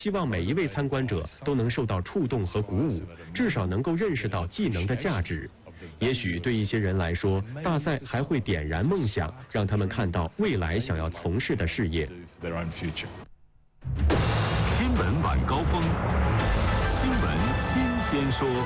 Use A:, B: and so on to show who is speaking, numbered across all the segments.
A: 希望每一位参观者都能受到触动和鼓舞，至少能够认识到技能的价值。也许对一些人来说，大赛还会点燃梦想，让他们看到未来想要从事的事业。
B: 新闻晚高峰，新闻新鲜说。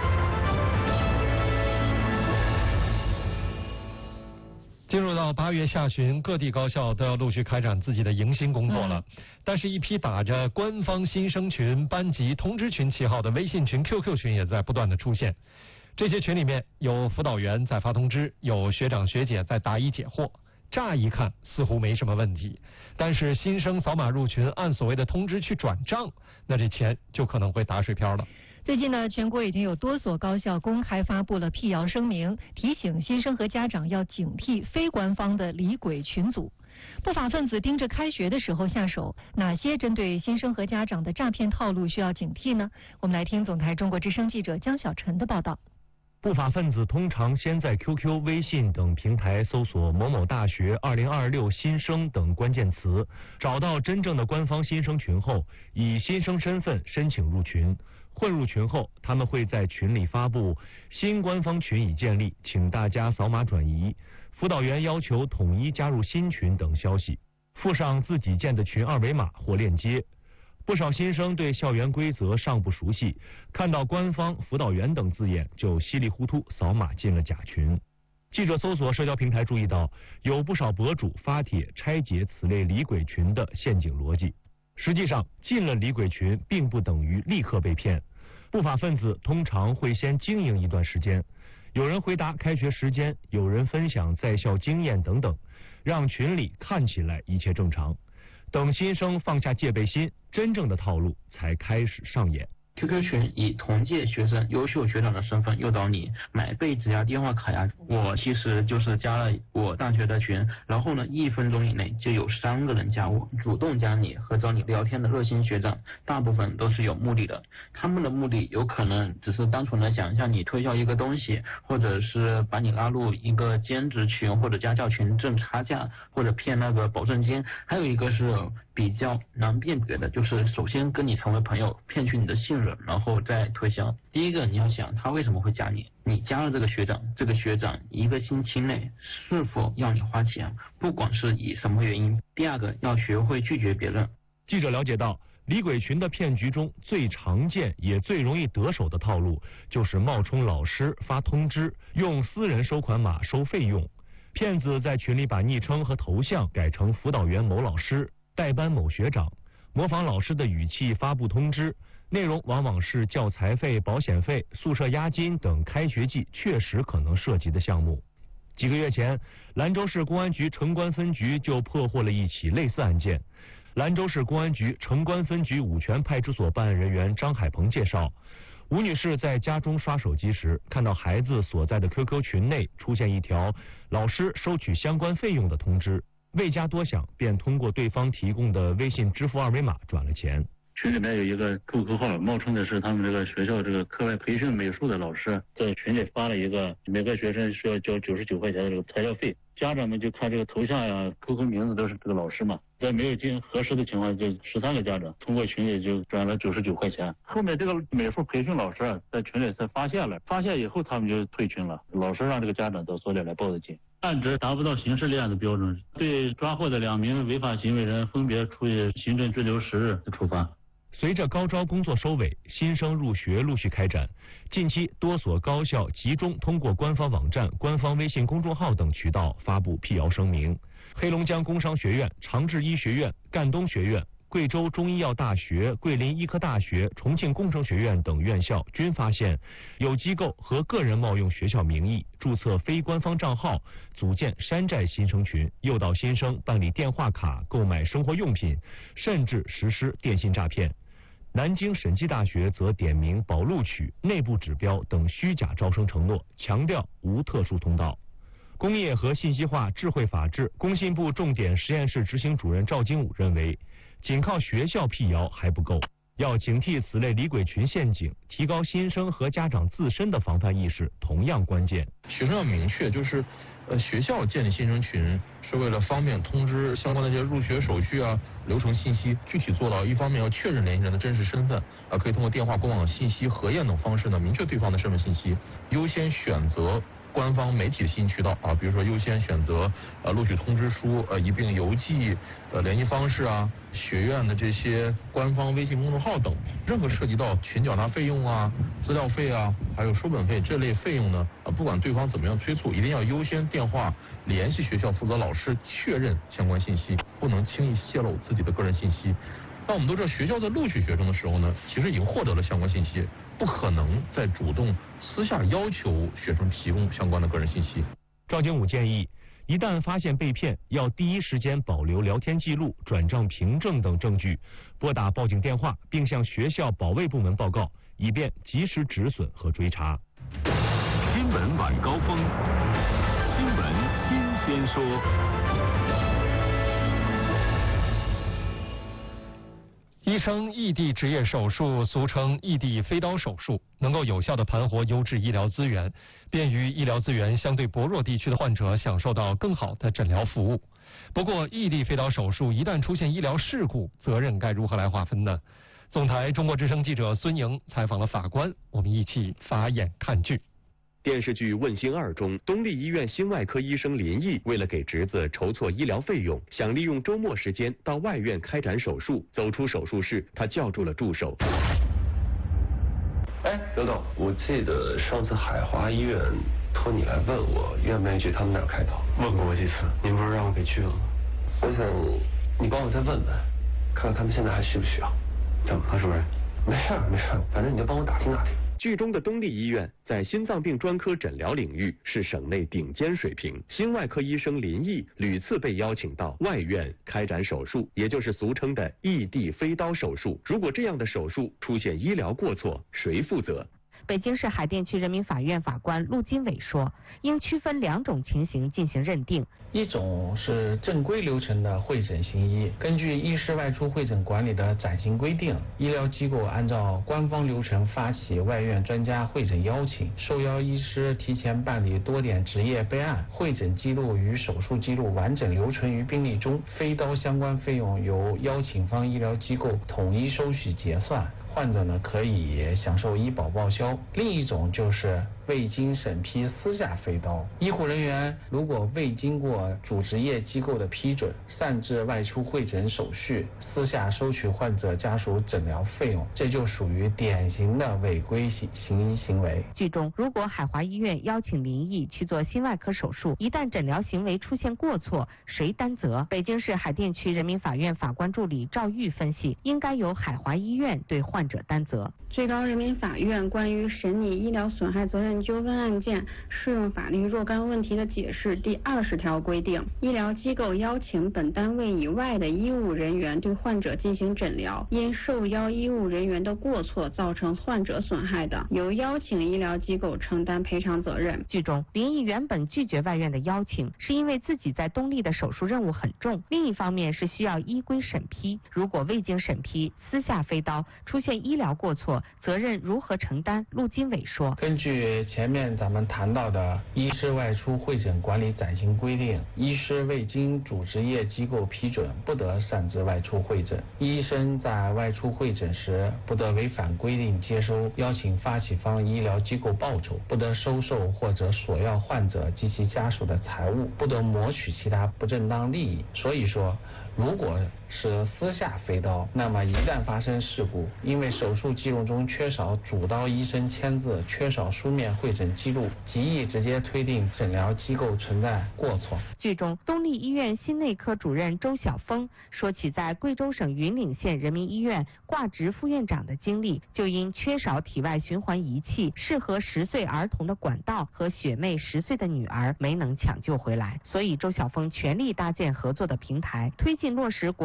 C: 进入到8月下旬，各地高校都要陆续开展自己的迎新工作了。但是，一批打着官方新生群、班级通知群旗号的微信群、QQ 群也在不断的出现。这些群里面有辅导员在发通知，有学长学姐在答疑解惑。乍一看似乎没什么问题，但是新生扫码入群，按所谓的通知去转账，那这钱就可能会打水漂了。
D: 最近呢，全国已经有多所高校公开发布了辟谣声明，提醒新生和家长要警惕非官方的李鬼群组。不法分子盯着开学的时候下手，哪些针对新生和家长的诈骗套路需要警惕呢？我们来听总台中国之声记者江小晨的报道。
E: 不法分子通常先在 QQ、微信等平台搜索某某大学2026新生等关键词，找到真正的官方新生群后，以新生身份申请入群。混入群后，他们会在群里发布新官方群已建立，请大家扫码转移，辅导员要求统一加入新群等消息，附上自己建的群二维码或链接。不少新生对校园规则尚不熟悉，看到官方、辅导员等字眼就稀里糊涂扫码进了假群。记者搜索社交平台注意到，有不少博主发帖拆解此类李鬼群的陷阱逻辑。实际上，进了李鬼群并不等于立刻被骗，不法分子通常会先经营一段时间，有人回答开学时间，有人分享在校经验等等，让群里看起来一切正常。等新生放下戒备心，真正的套路才开始上演。
F: QQ 群以同届学生、优秀学长的身份诱导你买被质押电话卡呀。我其实就是加了我大学的群，然后呢，1分钟以内就有3个人加我，主动加你和找你聊天的热心学长，大部分都是有目的的。他们的目的有可能只是单纯的想向你推销一个东西，或者是把你拉入一个兼职群或者家教群挣差价，或者骗那个保证金。还有一个是比较难辨别的，就是首先跟你成为朋友，骗取你的信任，然后再推销。第一个你要想他为什么会加你，你加了这个学长1个星期内是否要你花钱，不管是以什么原因。第二个要学会拒绝别人。
E: 记者了解到，李鬼群的骗局中最常见也最容易得手的套路，就是冒充老师发通知，用私人收款码收费用。骗子在群里把昵称和头像改成辅导员某老师、代班某学长，模仿老师的语气发布通知，内容往往是教材费、保险费、宿舍押金等开学季确实可能涉及的项目。几个月前，兰州市公安局城关分局就破获了一起类似案件。兰州市公安局城关分局五泉派出所办案人员张海鹏介绍，吴女士在家中刷手机时，看到孩子所在的 QQ 群内出现一条老师收取相关费用的通知，未加多想，便通过对方提供的微信支付二维码转了钱。
G: 群里面有一个 QQ 号，冒充的是他们这个学校这个课外培训美术的老师，在群里发了一个每个学生需要交99块钱的这个材料费，家长们就看这个头像呀、QQ 名字都是这个老师嘛，在没有经核实的情况下，就13个家长通过群里就转了99块钱。后面这个美术培训老师啊，在群里才发现了，发现以后他们就退群了，老师让这个家长到所里来报的警。案值达不到刑事立案的标准，对抓获的2名违法行为人分别处以行政拘留10日的处罚。
E: 随着高招工作收尾，新生入学陆续开展。近期多所高校集中通过官方网站、官方微信公众号等渠道发布辟谣声明。黑龙江工商学院、长治医学院、赣东学院、贵州中医药大学、桂林医科大学、重庆工程学院等院校均发现有机构和个人冒用学校名义注册非官方账号，组建山寨新生群，诱导新生办理电话卡、购买生活用品，甚至实施电信诈骗。南京审计大学则点名保录取、内部指标等虚假招生承诺，强调无特殊通道。工业和信息化智慧法治工信部重点实验室执行主任赵金武认为，仅靠学校辟谣还不够， 要警惕此类离轨群陷阱，提高新生和家长自身的防范意识同样关键。
H: 学生要明确，就是学校建立新生群是为了方便通知相关的这些入学手续啊、流程信息，具体做到一方面要确认联系人的真实身份，可以通过电话、官网信息核验等方式呢，明确对方的身份信息，优先选择官方媒体的信息渠道比如说优先选择录取通知书一并邮寄联系方式啊，学院的这些官方微信公众号等。任何涉及到群缴纳费用啊、资料费啊，还有书本费这类费用呢，不管对方怎么样催促，一定要优先电话联系学校负责老师确认相关信息，不能轻易泄露自己的个人信息。那我们都知道，学校在录取学生的时候呢，其实已经获得了相关信息，不可能再主动私下要求学生提供相关的个人信息。
E: 赵经武建议，一旦发现被骗，要第一时间保留聊天记录、转账凭证等证据，拨打报警电话，并向学校保卫部门报告，以便及时止损和追查。
B: 新闻晚高峰，新闻新鲜说。
C: 医生异地执业手术，俗称异地飞刀手术，能够有效地盘活优质医疗资源，便于医疗资源相对薄弱地区的患者享受到更好的诊疗服务。不过，异地飞刀手术一旦出现医疗事故，责任该如何来划分呢？总台中国之声记者孙莹采访了法官，我们一起法眼看剧。
A: 电视剧《问心2》中，东丽医院心外科医生林毅为了给侄子筹措医疗费用，想利用周末时间到外院开展手术。走出手术室，他叫住了助手。
I: 刘董，我记得上次海华医院托你来问我愿不愿意去他们那儿开刀，问过我几次，您不是让我给去了吗？我想你帮我再问问，看看他们现在还需不需要。怎么了，主任？没事，反正你就帮我打听打听。
A: 剧中的东丽医院在心脏病专科诊疗领域是省内顶尖水平，心外科医生林毅屡次被邀请到外院开展手术，也就是俗称的异地飞刀手术。如果这样的手术出现医疗过错，谁负责？
J: 北京市海淀区人民法院法官陆金伟说，应区分2种情形进行认定。
K: 一种是正规流程的会诊行医，根据医师外出会诊管理的暂行规定，医疗机构按照官方流程发起外院专家会诊邀请，受邀医师提前办理多点执业备案，会诊记录与手术记录完整留存于病历中，飞刀相关费用由邀请方医疗机构统一收取结算。患者呢可以享受医保报销。另一种就是未经审批私下飞刀，医护人员如果未经过主执业机构的批准，擅自外出会诊手续，私下收取患者家属诊疗费用，这就属于典型的违规行医行为。
J: 剧中，如果海华医院邀请林毅去做心外科手术，一旦诊疗行为出现过错，谁担责？北京市海淀区人民法院法官助理赵玉分析，应该由海华医院对患者担责。
L: 最高人民法院关于审理医疗损害责任纠纷案件适用法律若干问题的解释第20条规定，医疗机构邀请本单位以外的医务人员对患者进行诊疗，因受邀医务人员的过错造成患者损害的，由邀请医疗机构承担赔偿责任。
J: 剧中，林毅原本拒绝外院的邀请，是因为自己在东丽的手术任务很重，另一方面是需要依规审批。如果未经审批，私下飞刀，出现医疗过错，责任如何承担？陆金伟说，
K: 根据前面咱们谈到的医师外出会诊管理暂行规定，医师未经主执业机构批准，不得擅自外出会诊。医生在外出会诊时，不得违反规定接收邀请发起方医疗机构报酬，不得收受或者索要患者及其家属的财物，不得谋取其他不正当利益。所以说，如果是私下飞刀，那么一旦发生事故，因为手术记录中缺少主刀医生签字，缺少书面会诊记录，极易直接推定诊疗机构存在过错。
J: 剧中，东丽医院心内科主任周晓峰说起在贵州省云岭县人民医院挂职副院长的经历，就因缺少体外循环仪器、适合10岁儿童的管道和学妹10岁的女儿没能抢救回来，所以周晓峰全力搭建合作的平台，推进落实国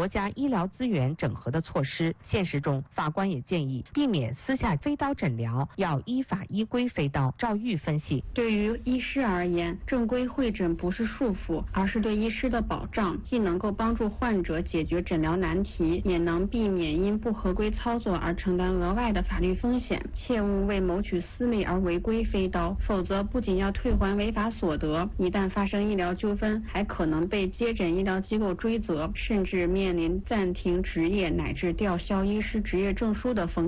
J: 家医疗资源整合的措施。现实中，法官也建议避免私下飞刀诊疗，要依法依规飞刀。赵玉分析，
L: 对于医师而言，正规会诊不是束缚，而是对医师的保障，既能够帮助患者解决诊疗难题，也能避免因不合规操作而承担额外的法律风险。切勿为谋取私利而违规飞刀，否则不仅要退还违法所得，一旦发生医疗纠纷，还可能被接诊医疗机构追责，甚至面临暂停执业乃至吊销医师执业证书的风险。